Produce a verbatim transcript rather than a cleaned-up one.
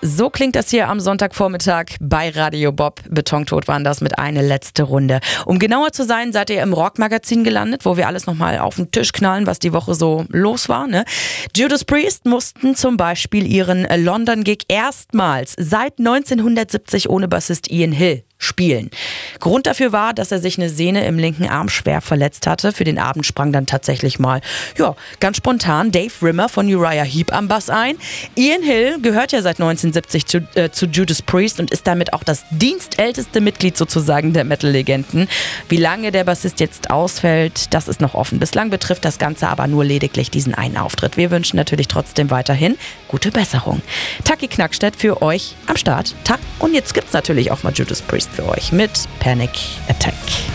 So klingt das hier am Sonntagvormittag bei Radio Bob. Betontot waren das mit Eine letzte Runde. Um genauer zu sein, seid ihr im Rockmagazin gelandet, wo wir alles nochmal auf den Tisch knallen, was die Woche so los war. Ne? Judas Priest mussten zum Beispiel ihren London-Gig erstmals seit neunzehnhundertsiebzig ohne Bassist Ian Hill spielen. Grund dafür war, dass er sich eine Sehne im linken Arm schwer verletzt hatte. Für den Abend sprang dann tatsächlich mal, ja, ganz spontan Dave Rimmer von Uriah Heep am Bass ein. Ian Hill gehört ja seit neunzehnhundertsiebzig zu, äh, zu Judas Priest und ist damit auch das dienstälteste Mitglied sozusagen der Metal-Legenden. Wie lange der Bassist jetzt ausfällt, das ist noch offen. Bislang betrifft das Ganze aber nur lediglich diesen einen Auftritt. Wir wünschen natürlich trotzdem weiterhin gute Besserung. Taki Knackstedt für euch am Start. Tag. Und jetzt gibt's natürlich auch mal Judas Priest für euch mit Panic Attack.